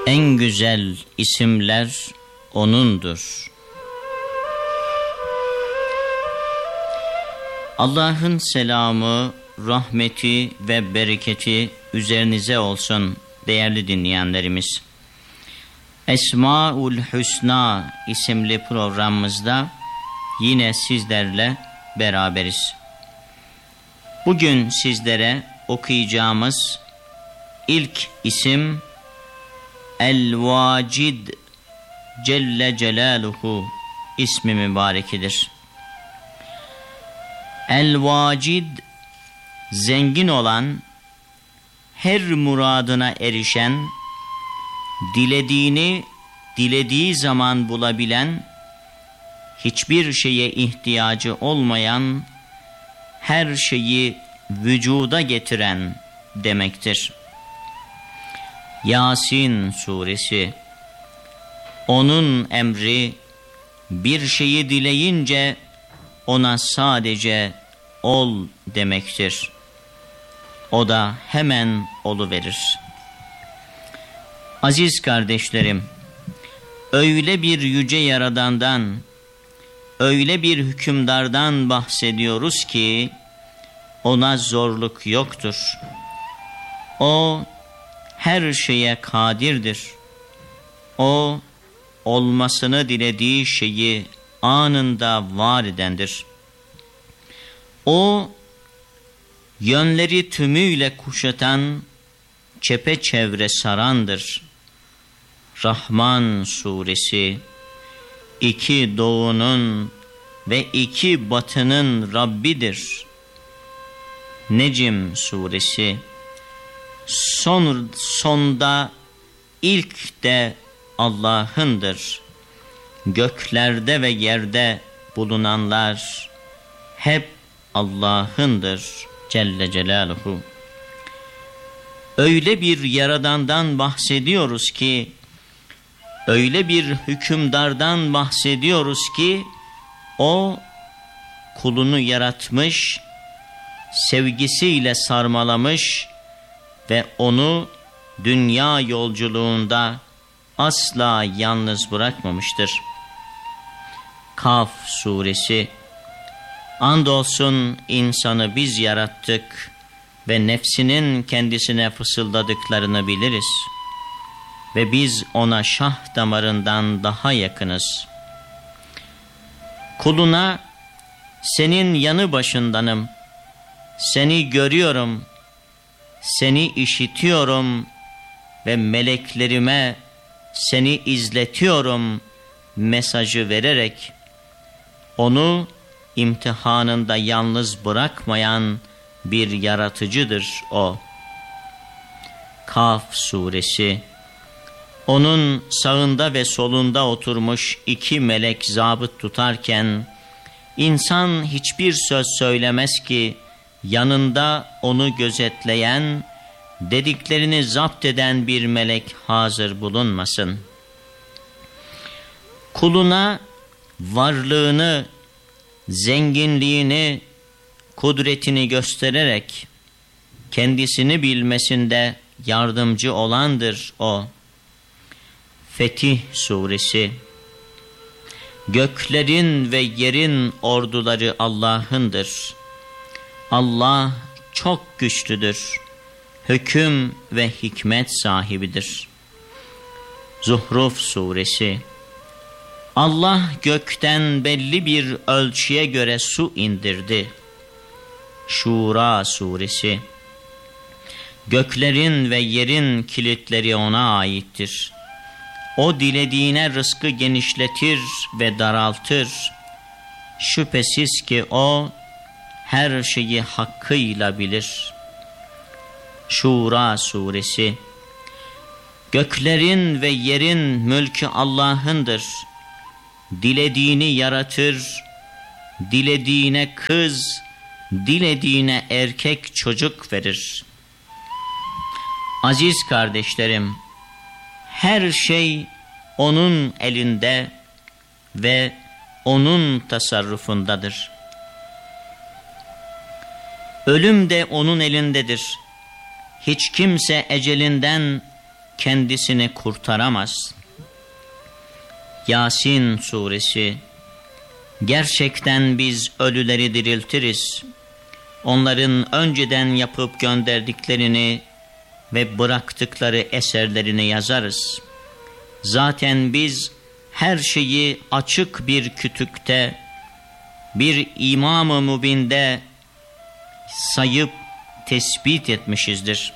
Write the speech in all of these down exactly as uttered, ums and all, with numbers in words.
En güzel isimler O'nundur. Allah'ın selamı, rahmeti ve bereketi üzerinize olsun değerli dinleyenlerimiz. Esmaül Hüsna isimli programımızda yine sizlerle beraberiz. Bugün sizlere okuyacağımız ilk isim El-Vacid Celle Celaluhu ismi mübarekidir. El-Vacid, zengin olan, her muradına erişen, dilediğini dilediği zaman bulabilen, hiçbir şeye ihtiyacı olmayan, her şeyi vücuda getiren demektir. Yasin suresi, onun emri, bir şeyi dileyince ona sadece ol demektir. O da hemen oluverir. Aziz kardeşlerim, öyle bir yüce yaradandan, öyle bir hükümdardan bahsediyoruz ki ona zorluk yoktur. O her şeye kadirdir. O olmasını dilediği şeyi anında var edendir. O yönleri tümüyle kuşatan, çepeçevre sarandır. Rahman suresi, iki doğunun ve iki batının Rabbidir. Necm suresi, son, sonda ilk de Allah'ındır. Göklerde ve yerde bulunanlar hep Allah'ındır Celle Celaluhu. Öyle bir yaradandan bahsediyoruz ki, öyle bir hükümdardan bahsediyoruz ki, o kulunu yaratmış, sevgisiyle sarmalamış ve onu dünya yolculuğunda asla yalnız bırakmamıştır. Kaf suresi, andolsun insanı biz yarattık ve nefsinin kendisine fısıldadıklarını biliriz ve biz ona şah damarından daha yakınız. Kuluna senin yanı başındanım, seni görüyorum, seni işitiyorum ve meleklerime seni izletiyorum mesajı vererek onu imtihanında yalnız bırakmayan bir yaratıcıdır o. Kaf suresi, onun sağında ve solunda oturmuş iki melek zabıt tutarken, insan hiçbir söz söylemez ki, yanında onu gözetleyen, dediklerini zapt eden bir melek hazır bulunmasın. Kuluna varlığını, zenginliğini, kudretini göstererek kendisini bilmesinde yardımcı olandır o. Fetih suresi, göklerin ve yerin orduları Allah'ındır. Allah çok güçlüdür, hüküm ve hikmet sahibidir. Zuhruf suresi, Allah gökten belli bir ölçüye göre su indirdi. Şura suresi, göklerin ve yerin kilitleri ona aittir. O dilediğine rızkı genişletir ve daraltır. Şüphesiz ki o her şeyi hakkıyla bilir. Şura suresi, göklerin ve yerin mülkü Allah'ındır. Dilediğini yaratır, dilediğine kız, dilediğine erkek çocuk verir. Aziz kardeşlerim, her şey onun elinde ve onun tasarrufundadır. Ölüm de onun elindedir. Hiç kimse ecelinden kendisini kurtaramaz. Yasin suresi: gerçekten biz ölüleri diriltiriz. Onların önceden yapıp gönderdiklerini ve bıraktıkları eserlerini yazarız. Zaten biz her şeyi açık bir kütükte, bir İmam-ı Mübin'de sayıp tespit etmişizdir.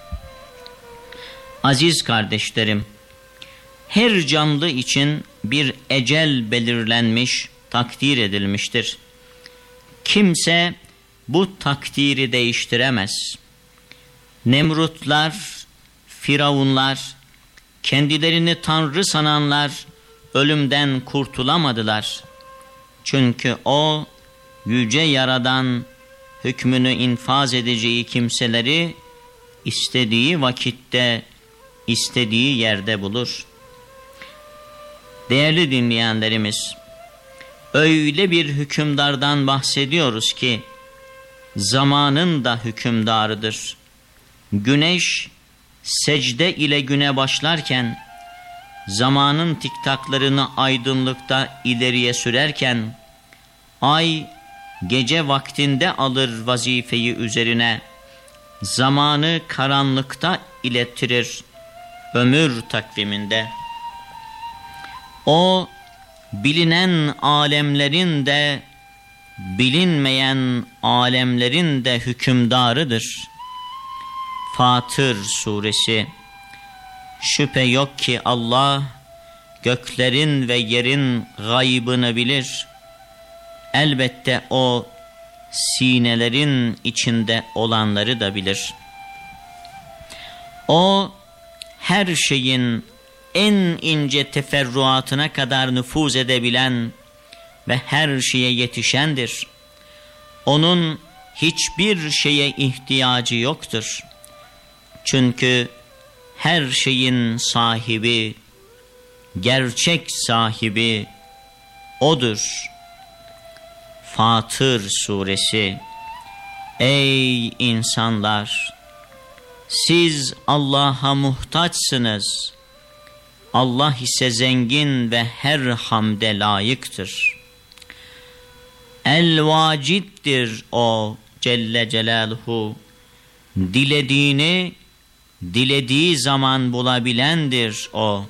Aziz kardeşlerim, her canlı için bir ecel belirlenmiş, takdir edilmiştir. Kimse bu takdiri değiştiremez. Nemrutlar, firavunlar, kendilerini tanrı sananlar ölümden kurtulamadılar. Çünkü o yüce Yaradan hükmünü infaz edeceği kimseleri istediği vakitte, istediği yerde bulur. Değerli dinleyenlerimiz, öyle bir hükümdardan bahsediyoruz ki zamanın da hükümdarıdır. Güneş secde ile güne başlarken, zamanın tiktaklarını aydınlıkta ileriye sürerken, ay gece vaktinde alır vazifeyi üzerine, zamanı karanlıkta ilettirir ömür takviminde. O bilinen alemlerin de bilinmeyen alemlerin de hükümdarıdır. Fatır suresi: şüphe yok ki Allah göklerin ve yerin gaybını bilir. Elbette o sinelerin içinde olanları da bilir. O her şeyin en ince teferruatına kadar nüfuz edebilen ve her şeye yetişendir. Onun hiçbir şeye ihtiyacı yoktur. Çünkü her şeyin sahibi, gerçek sahibi O'dur. Fatır suresi: ey insanlar! Siz Allah'a muhtaçsınız. Allah ise zengin ve her hamde layıktır. El-Vacid'dir o Celle Celaluhu. Dilediğini dilediği zaman bulabilendir o.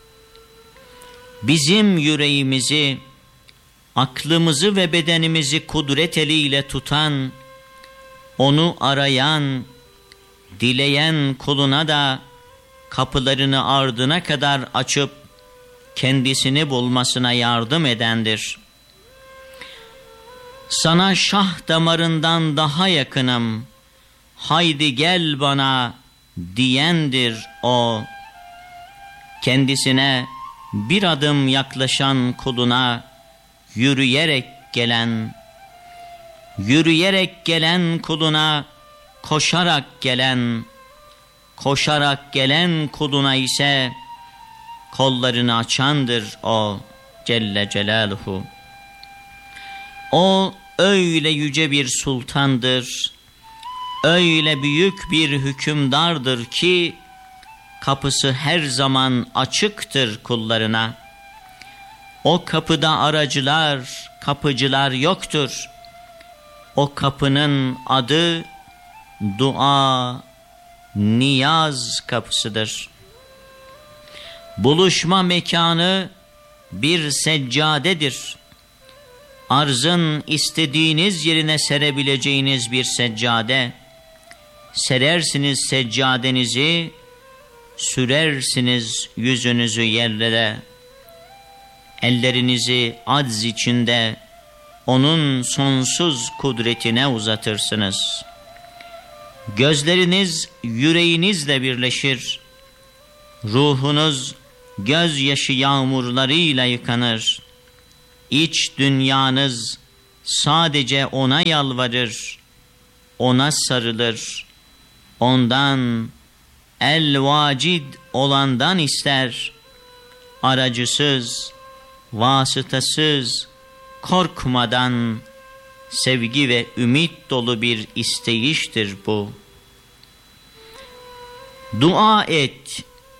Bizim yüreğimizi, aklımızı ve bedenimizi kudret eliyle tutan, onu arayan, dileyen kuluna da kapılarını ardına kadar açıp kendisini bulmasına yardım edendir. Sana şah damarından daha yakınım, haydi gel bana diyendir o. Kendisine bir adım yaklaşan kuluna yürüyerek gelen, yürüyerek gelen kuluna koşarak gelen, koşarak gelen kuluna ise kollarını açandır o Celle Celaluhu. O öyle yüce bir sultandır, öyle büyük bir hükümdardır ki kapısı her zaman açıktır kullarına. O kapıda aracılar, kapıcılar yoktur. O kapının adı dua, niyaz kapısıdır. Buluşma mekanı bir seccadedir. Arzın istediğiniz yerine serebileceğiniz bir seccade. Serersiniz seccadenizi, sürersiniz yüzünüzü yerlere. Ellerinizi acz içinde onun sonsuz kudretine uzatırsınız. Gözleriniz yüreğinizle birleşir. Ruhunuz gözyaşı yağmurlarıyla yıkanır. İç dünyanız sadece ona yalvarır, ona sarılır. Ondan, el-Vacid olandan ister. Aracısız, vasıtasız, korkmadan sevgi ve ümit dolu bir isteyiştir bu. Dua et,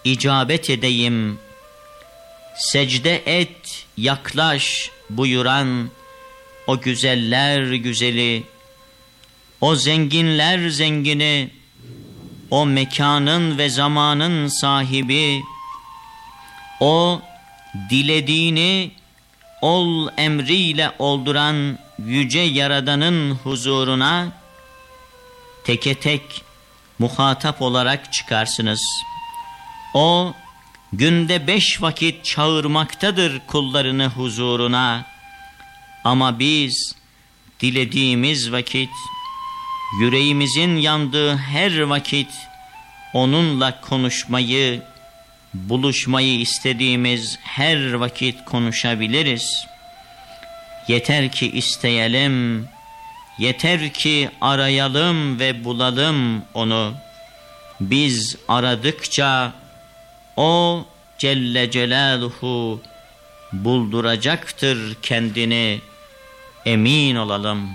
icabet edeyim, secde et, yaklaş buyuran o güzeller güzeli, o zenginler zengini, o mekanın ve zamanın sahibi, o dilediğini ol emriyle olduran yüce Yaradan'ın huzuruna teke tek muhatap olarak çıkarsınız. O günde beş vakit çağırmaktadır kullarını huzuruna. Ama biz dilediğimiz vakit, yüreğimizin yandığı her vakit onunla konuşmayı, buluşmayı istediğimiz her vakit konuşabiliriz. Yeter ki isteyelim, yeter ki arayalım ve bulalım onu. Biz aradıkça o Celle Celaluhu bulduracaktır kendini, emin olalım.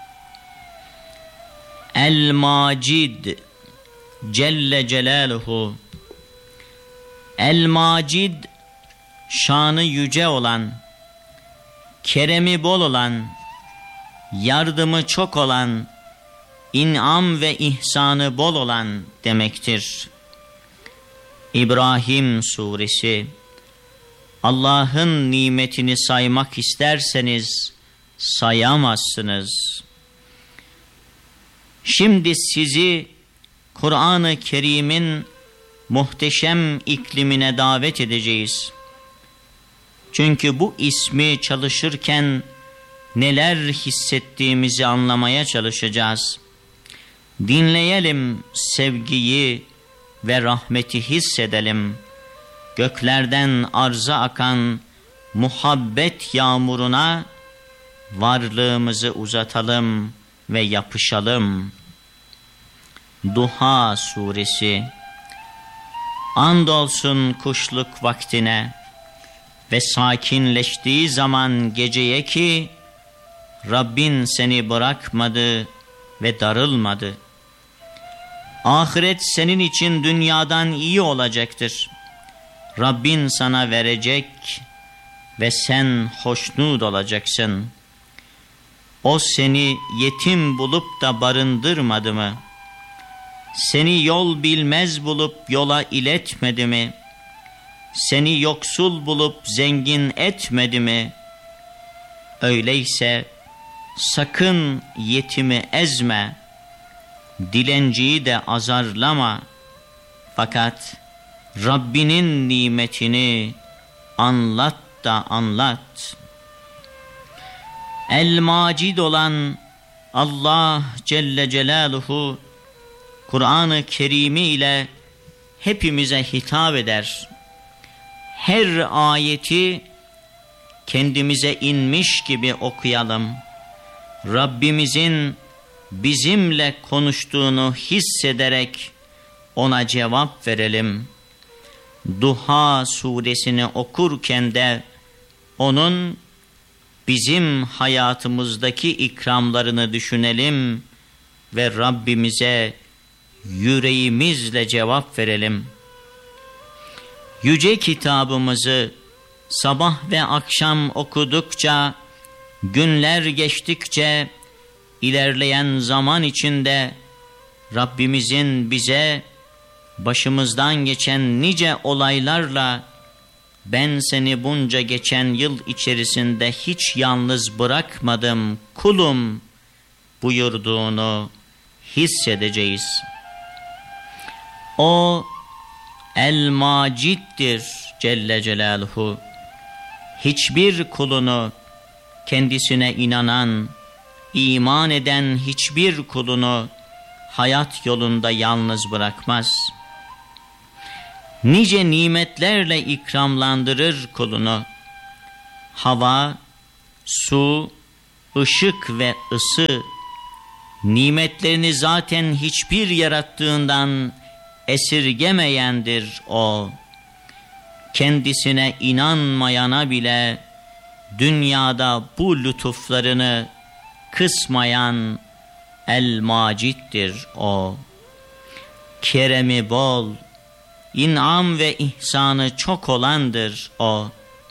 El-Macid Celle Celaluhu, El-Macid şanı yüce olan, keremi bol olan, yardımı çok olan, inam ve ihsanı bol olan demektir. İbrahim suresi. Allah'ın nimetini saymak isterseniz sayamazsınız. Şimdi sizi Kur'an-ı Kerim'in muhteşem iklimine davet edeceğiz. Çünkü bu ismi çalışırken neler hissettiğimizi anlamaya çalışacağız. Dinleyelim sevgiyi ve rahmeti hissedelim. Göklerden arza akan muhabbet yağmuruna varlığımızı uzatalım ve yapışalım. Duha suresi. Andolsun kuşluk vaktine ve sakinleştiği zaman geceye ki Rabbin seni bırakmadı ve darılmadı. Ahiret senin için dünyadan iyi olacaktır. Rabbin sana verecek ve sen hoşnut olacaksın. O seni yetim bulup da barındırmadı mı? Seni yol bilmez bulup yola iletmedi mi? Seni yoksul bulup zengin etmedi mi? Öyleyse sakın yetimi ezme, dilenciyi de azarlama. Fakat Rabbinin nimetini anlat da anlat. El-Macid olan Allah Celle Celaluhu Kur'an-ı Kerim'i ile hepimize hitap eder. Her ayeti kendimize inmiş gibi okuyalım. Rabbimizin bizimle konuştuğunu hissederek ona cevap verelim. Duha suresini okurken de onun bizim hayatımızdaki ikramlarını düşünelim ve Rabbimize yüreğimizle cevap verelim. Yüce kitabımızı sabah ve akşam okudukça, günler geçtikçe, ilerleyen zaman içinde Rabbimizin bize başımızdan geçen nice olaylarla ben seni bunca geçen yıl içerisinde hiç yalnız bırakmadım kulum buyurduğunu hissedeceğiz. O El-Macid'dir Celle Celaluhu. Hiçbir kulunu, kendisine inanan, iman eden hiçbir kulunu hayat yolunda yalnız bırakmaz. Nice nimetlerle ikramlandırır kulunu. Hava, su, ışık ve ısı nimetlerini zaten hiçbir yarattığından esirgemeyendir o. Kendisine inanmayana bile dünyada bu lütuflarını kısmayan El-Macid'dir o. Keremi bol, İn'am ve ihsanı çok olandır o.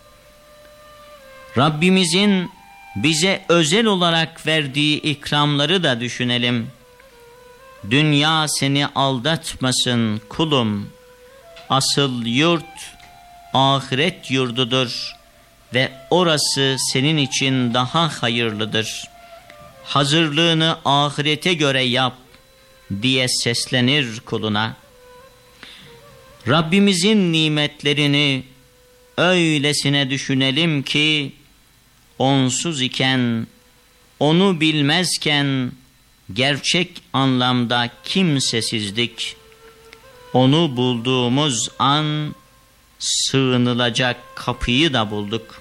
Rabbimizin bize özel olarak verdiği ikramları da düşünelim. Dünya seni aldatmasın kulum. Asıl yurt ahiret yurdudur ve orası senin için daha hayırlıdır. Hazırlığını ahirete göre yap diye seslenir kuluna. Rabbimizin nimetlerini öylesine düşünelim ki onsuz iken, onu bilmezken gerçek anlamda kimsesizdik. Onu bulduğumuz an sığınılacak kapıyı da bulduk.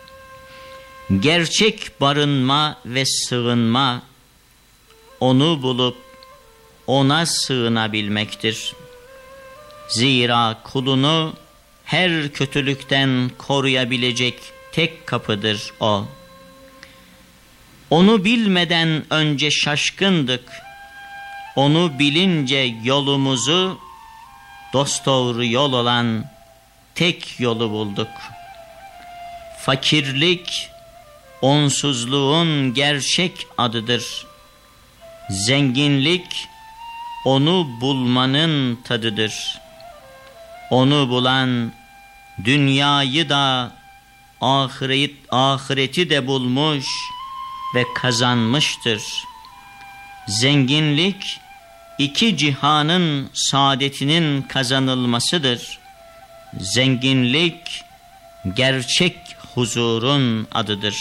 Gerçek barınma ve sığınma onu bulup ona sığınabilmektir. Zira kulunu her kötülükten koruyabilecek tek kapıdır o. Onu bilmeden önce şaşkındık. Onu bilince yolumuzu dosdoğru yol olan tek yolu bulduk. Fakirlik onsuzluğun gerçek adıdır. Zenginlik onu bulmanın tadıdır. Onu bulan dünyayı da ahiret, ahireti de bulmuş ve kazanmıştır. Zenginlik iki cihanın saadetinin kazanılmasıdır. Zenginlik gerçek huzurun adıdır.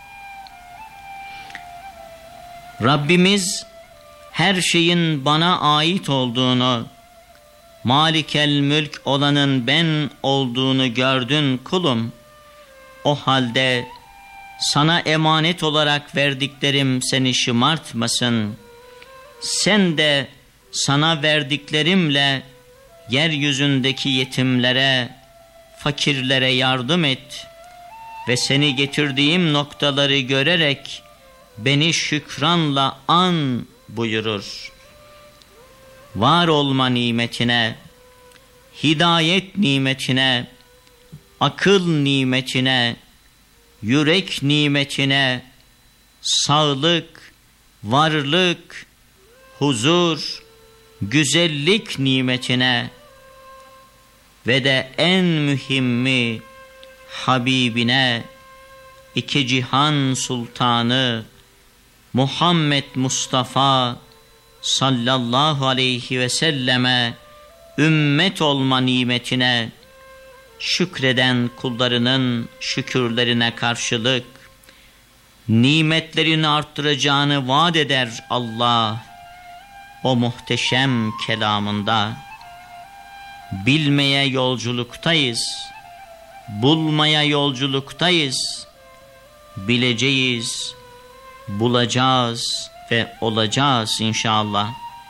Rabbimiz her şeyin bana ait olduğunu, Malikel mülk olanın ben olduğunu gördün kulum. O halde sana emanet olarak verdiklerim seni şımartmasın. Sen de sana verdiklerimle yeryüzündeki yetimlere, fakirlere yardım et ve seni getirdiğim noktaları görerek beni şükranla an buyurur. Var olma nimetine, hidayet nimetine, akıl nimetine, yürek nimetine, sağlık, varlık, huzur, güzellik nimetine ve de en mühimmi Habibine, iki cihan sultanı Muhammed Mustafa sallallahu aleyhi ve selleme ümmet olma nimetine, şükreden kullarının şükürlerine karşılık nimetlerini arttıracağını vaat eder Allah o muhteşem kelamında. Bilmeye yolculuktayız, bulmaya yolculuktayız, bileceğiz, bulacağız ve olacağız inşallah.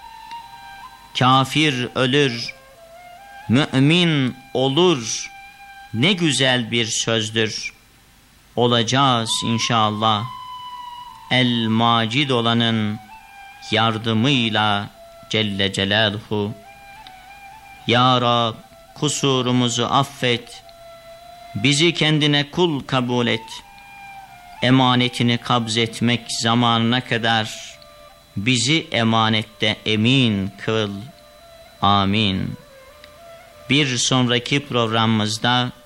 Kafir ölür, mümin olur, ne güzel bir sözdür. Olacağız inşallah. El Macid olanın yardımıyla Celle Celaluhu. Ya Rab, kusurumuzu affet, bizi kendine kul kabul et. Emanetini kabz etmek zamanına kadar bizi emanette emin kıl. Amin. Bir sonraki programımızda